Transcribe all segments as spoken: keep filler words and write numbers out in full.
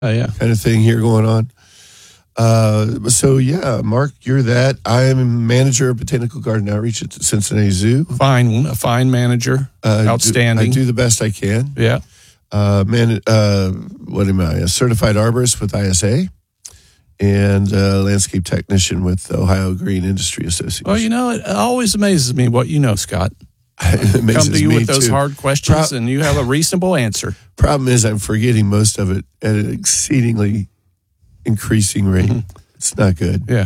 Oh, yeah. kind of thing here going on. Uh, so, yeah, Mark, you're that. I am manager of Botanical Garden Outreach at the Cincinnati Zoo. Fine, a fine manager. Uh, Outstanding. Do, I do the best I can. Yeah. Uh, man, uh, what am I? A certified arborist with I S A and a landscape technician with the Ohio Green Industry Association. Well, you know, it always amazes me what you know, Scott. It amazes Come to you me with those too. hard questions, Pro- and you have a reasonable answer. Problem is, I'm forgetting most of it at an exceedingly increasing rate. Mm-hmm. It's not good. Yeah.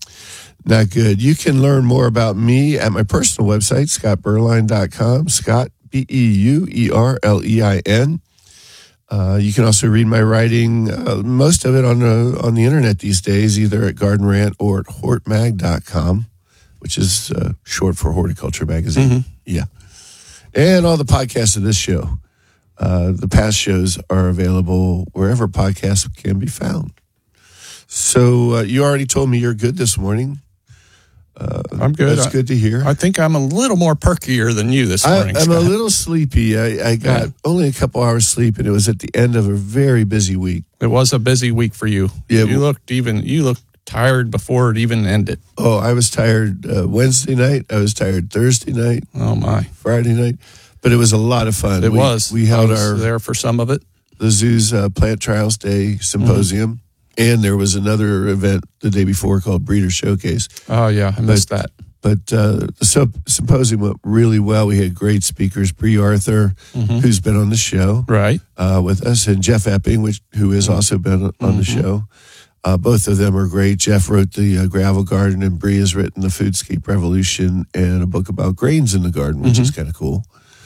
Not good. You can learn more about me at my personal website, scott berline dot com. Scott, B E U E R L E I N. Uh, you can also read my writing, uh, most of it on the, on the internet these days, either at Garden Rant or at hort mag dot com, which is uh, short for Horticulture Magazine. Mm-hmm. Yeah. And all the podcasts of this show. Uh, the past shows are available wherever podcasts can be found. So uh, you already told me you're good this morning. Uh, I'm good. That's I, good to hear. I think I'm a little more perkier than you this morning, I, I'm Scott. a little sleepy. I, I got Yeah. only a couple hours sleep, and it was at the end of a very busy week. It was a busy week for you. Yeah, you looked even. You looked tired before it even ended. Oh, I was tired uh, Wednesday night. I was tired Thursday night. Oh my, Friday night. But it was a lot of fun. it we, was. We held I was our there for some of it. the zoo's uh, Plant Trials Day Symposium, mm-hmm. and there was another event the day before called Breeder Showcase. Oh yeah, I missed but, that. But uh, the sub- symposium went really well. We had great speakers, Bree Arthur, mm-hmm. who's been on the show, right, uh, with us, and Jeff Epping, which who has also been on mm-hmm. the show. Uh, both of them are great. Jeff wrote the uh, Gravel Garden, and Bree has written the Foodscape Revolution and a book about grains in the garden, which mm-hmm. is kind of cool.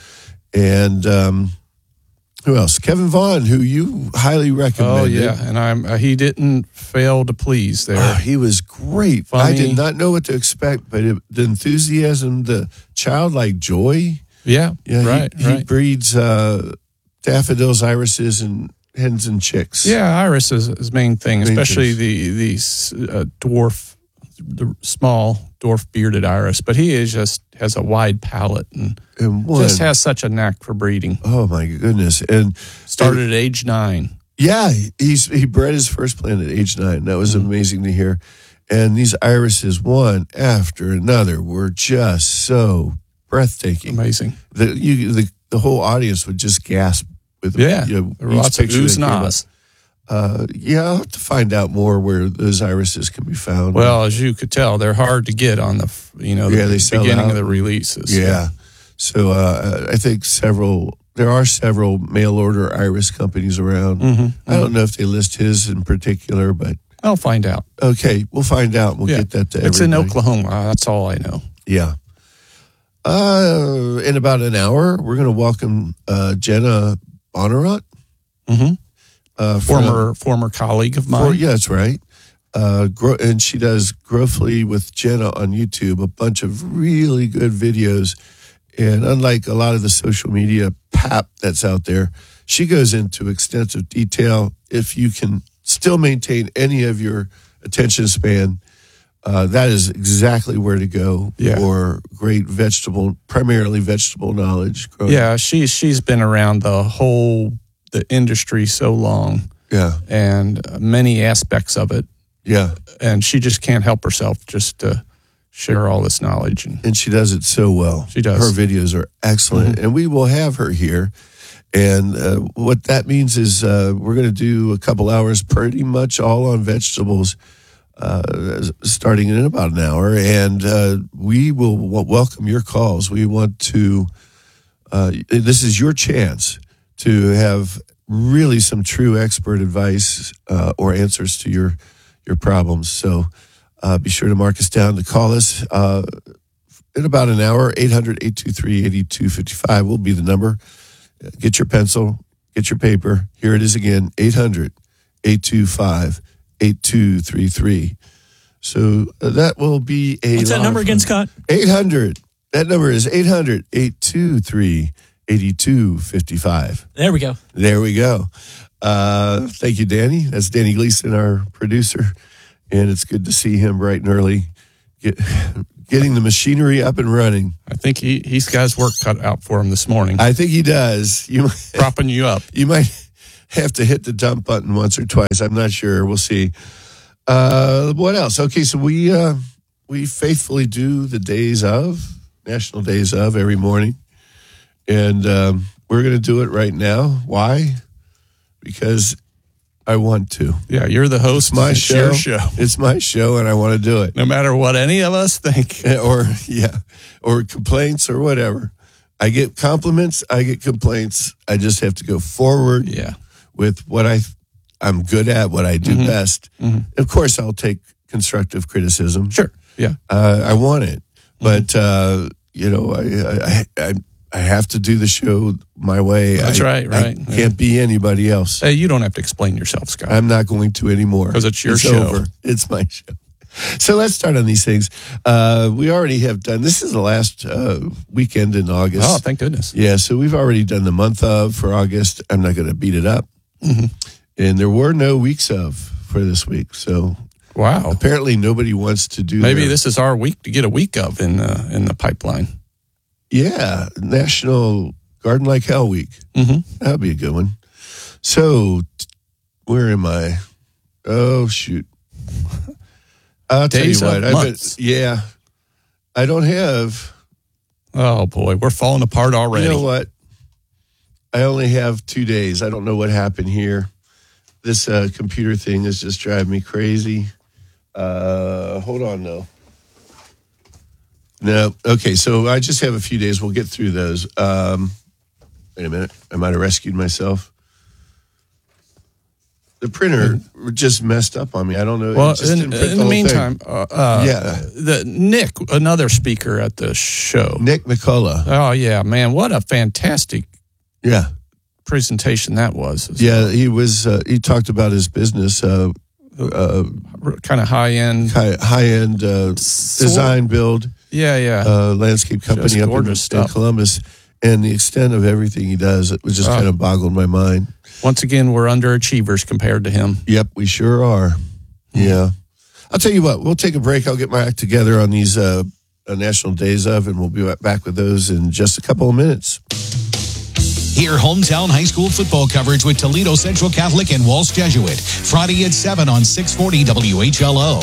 And um, who else? Kevin Vaughn, who you highly recommended. Oh yeah, and I'm uh, he didn't fail to please there. Oh, he was great. Funny. I did not know what to expect, but it, the enthusiasm, the childlike joy. Yeah, yeah right. He, right. he breeds uh, daffodils, irises, and hens and chicks. Yeah, iris is his main thing, main especially things. the these uh, dwarf, the small dwarf bearded iris. But he is just has a wide palate and, and one, just has such a knack for breeding. Oh my goodness! And started and, at age nine. Yeah, he's he bred his first plant at age nine. That was mm-hmm. amazing to hear. And these irises, one after another, were just so breathtaking. Amazing. The you the, the whole audience would just gasp with yeah. You know, there were lots of oohs and ahs. Uh, yeah, I'll have to find out more where those irises can be found. Well, as you could tell, they're hard to get on the you know the yeah, they beginning out. of the releases. Yeah, yeah. so uh, I think several there are several mail order iris companies around. Mm-hmm, mm-hmm. I don't know if they list his in particular, but I'll find out. Okay, we'll find out. We'll yeah. get that to It's everybody. in Oklahoma. That's all I know. Yeah. Uh, in about an hour, we're going to welcome uh, Jenna Bonnarott. Mm-hmm. Uh, former former colleague of mine. For, yeah, that's right. Uh, grow, and she does Growthly with Jenna on YouTube, a bunch of really good videos. And unlike a lot of the social media pap that's out there, she goes into extensive detail. If you can still maintain any of your attention span, uh, that is exactly where to go yeah. for great vegetable, primarily vegetable knowledge. Growing. Yeah, she's she's been around the whole the industry so long. Yeah, and many aspects of it. Yeah, and she just can't help herself just to share all this knowledge, and, and she does it so well. She does. Her videos are excellent, mm-hmm. and we will have her here. And uh, what that means is uh, we're going to do a couple hours, pretty much all on vegetables, uh, starting in about an hour. And uh, we will w- welcome your calls. We want to. Uh, this is your chance to have really some true expert advice uh, or answers to your your problems. So uh, be sure to mark us down to call us uh, in about an hour. eight hundred, eight two three, eight two five five will be the number. Get your pencil, get your paper. Here it is again, eight hundred, eight two five, eight two three three. So uh, that will be a What's that number again, Scott? eight hundred. That number is eight hundred, eight two three, eight two five five. There we go. There we go. Uh, thank you, Danny. That's Danny Gleason, our producer. And it's good to see him bright and early. Get... Getting the machinery up and running. I think he, he's got his work cut out for him this morning. I think he does. You propping you up. You might have to hit the dump button once or twice. I'm not sure. We'll see. Uh, what else? Okay, so we uh, we faithfully do the days of, National Days of, every morning. And um, we're going to do it right now. Why? Because I want to. Yeah, you're the host. It's my it's show. your show. It's my show, and I want to do it. No matter what any of us think. Or, yeah, or complaints or whatever. I get compliments. I get complaints. I just have to go forward Yeah. with what I, I'm good at, what I do Mm-hmm. best. Mm-hmm. Of course, I'll take constructive criticism. Sure. Yeah. Uh, I want it. Mm-hmm. But, uh, you know, I, I, I, I have to do the show my way. That's I, right, right. I can't be anybody else. Hey, you don't have to explain yourself, Scott. I'm not going to anymore. 'Cause it's your show. Over. It's my show. So let's start on these things. Uh, we already have done, this is the last uh, weekend in August. Oh, thank goodness. Yeah, so we've already done the month of for August. I'm not going to beat it up. Mm-hmm. And there were no weeks of for this week. So Wow. apparently nobody wants to do Maybe their, this is our week to get a week of in uh, in the pipeline. Yeah, National Garden Like Hell Week. Mm-hmm. That would be a good one. So t- where am I? Oh, shoot. I'll tell Days you of what. I've been, months. yeah, I don't have. Oh, boy. We're falling apart already. You know what? I only have two days. I don't know what happened here. This uh, computer thing is just driving me crazy. Uh, hold on, though. No. Okay, so I just have a few days. We'll get through those. Um, wait a minute. I might have rescued myself. The printer just messed up on me. I don't know. Well, It just in, didn't print in the the whole meantime, thing. uh, uh, Yeah. the Nick, another speaker at the show. Nick McCullough. Oh, yeah, man. What a fantastic Yeah. presentation that was. Yeah, he was. Uh, he talked about his business, uh, uh, Kind of high end. high, high-end uh, design build. Yeah, yeah. Uh, landscape company Just up in, gorgeous in stuff. Columbus, and the extent of everything he does, it was just Oh. kind of boggled my mind. Once again, we're underachievers compared to him. Yep, we sure are. Yeah, I'll tell you what. We'll take a break. I'll get my act together on these uh, uh, National Days of, and we'll be back with those in just a couple of minutes. Hear hometown high school football coverage with Toledo Central Catholic and Walsh Jesuit. Friday at seven on six forty W H L O.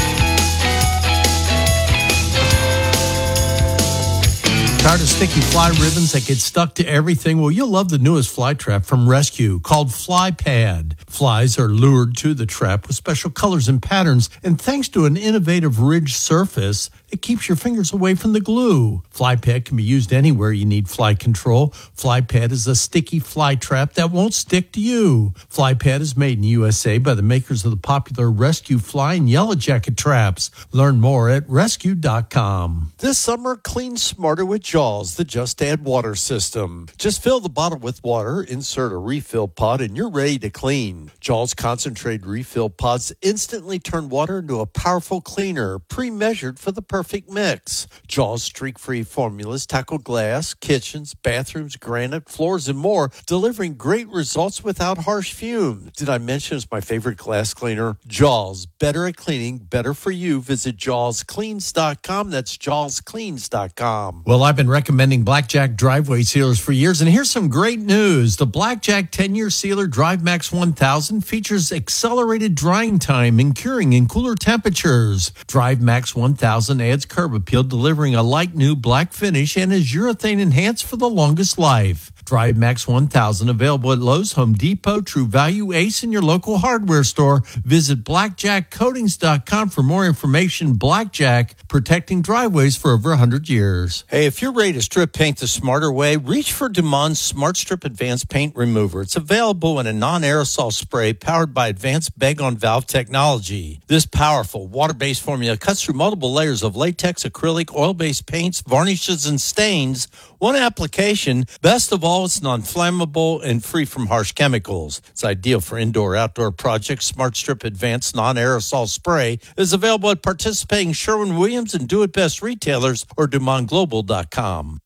Tired of sticky fly ribbons that get stuck to everything? Well, you'll love the newest fly trap from Rescue called Fly Pad. Flies are lured to the trap with special colors and patterns, and thanks to an innovative ridged surface, it keeps your fingers away from the glue. Fly Pad can be used anywhere you need fly control. Fly Pad is a sticky fly trap that won't stick to you. Fly Pad is made in U S A by the makers of the popular Rescue Fly and Yellow Jacket traps. Learn more at rescue dot com. This summer, clean smarter with Jaws, the Just Add Water system. Just fill the bottle with water, insert a refill pod, and you're ready to clean. Jaws concentrated refill pods instantly turn water into a powerful cleaner, pre-measured for the perfect mix. Jaws streak-free formulas tackle glass, kitchens, bathrooms, granite, floors, and more, delivering great results without harsh fumes. Did I mention it's my favorite glass cleaner? Jaws, better at cleaning, better for you. Visit jaws cleans dot com. That's jaws cleans dot com. Well, I've been recommending Blackjack driveway sealers for years, and here's some great news. The Blackjack ten-year sealer Drive Max one thousand features accelerated drying time and curing in cooler temperatures. Drive Max one thousand adds curb appeal, delivering a like new black finish, and is urethane enhanced for the longest life. Drive Max one thousand available at Lowe's, Home Depot, True Value, Ace, and your local hardware store. Visit blackjack coatings dot com for more information. Blackjack, protecting driveways for over one hundred years. Hey, if you're ready to strip paint the smarter way, reach for Demond's Smart Strip Advanced Paint Remover. It's available in a non-aerosol spray powered by advanced bag-on-valve technology. This powerful water-based formula cuts through multiple layers of latex, acrylic, oil-based paints, varnishes, and stains. One application. Best of all, it's non-flammable and free from harsh chemicals. It's ideal for indoor-outdoor projects. Smart Strip Advanced Non-Aerosol Spray is available at participating Sherwin-Williams and Do It Best retailers or Dumont Global dot com.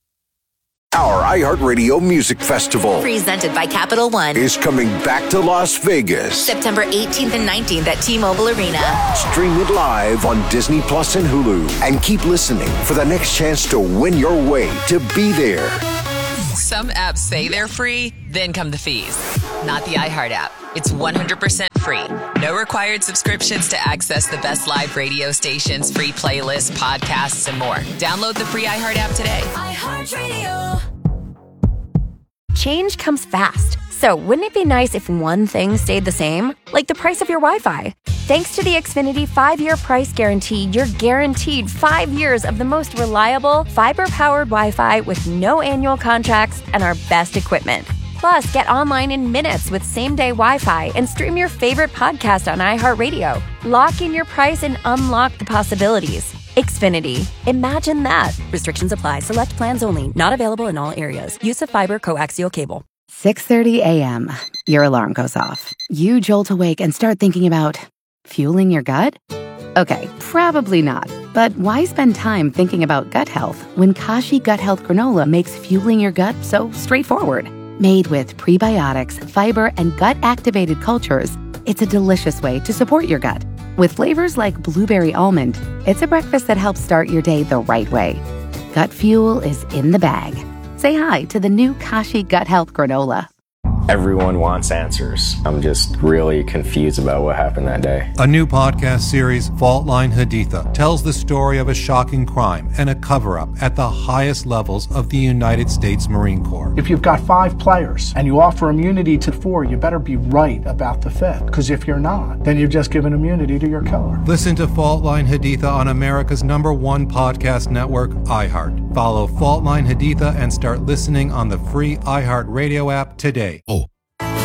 Our iHeartRadio Music Festival Presented by Capital One. is coming back to Las Vegas. September eighteenth and nineteenth at T-Mobile Arena. Stream it live on Disney Plus and Hulu. And keep listening for the next chance to win your way to be there. Some apps say they're free, then come the fees. Not the iHeart app. It's one hundred percent free. No required subscriptions to access the best live radio stations, free playlists, podcasts, and more. Download the free iHeart app today. iHeartRadio. Change comes fast. So wouldn't it be nice if one thing stayed the same? Like the price of your Wi-Fi. Thanks to the Xfinity five-year price guarantee, you're guaranteed five years of the most reliable, fiber-powered Wi-Fi with no annual contracts and our best equipment. Plus, get online in minutes with same-day Wi-Fi and stream your favorite podcast on iHeartRadio. Lock in your price and unlock the possibilities. Xfinity. Imagine that. Restrictions apply. Select plans only. Not available in all areas. Use of fiber coaxial cable. six thirty a.m. Your alarm goes off. You jolt awake and start thinking about fueling your gut? Okay, probably not. But why spend time thinking about gut health when Kashi Gut Health Granola makes fueling your gut so straightforward? Made with prebiotics, fiber, and gut-activated cultures, it's a delicious way to support your gut. With flavors like blueberry almond, it's a breakfast that helps start your day the right way. Gut fuel is in the bag. Say hi to the new Kashi Gut Health Granola. Everyone wants answers. I'm just really confused about what happened that day. A new podcast series, Fault Line Haditha, tells the story of a shocking crime and a cover-up at the highest levels of the United States Marine Corps. If you've got five players and you offer immunity to four, you better be right about the fifth. Because if you're not, then you've just given immunity to your killer. Listen to Fault Line Haditha on America's number one podcast network, iHeart. Follow Fault Line Haditha and start listening on the free iHeart Radio app today. Oh.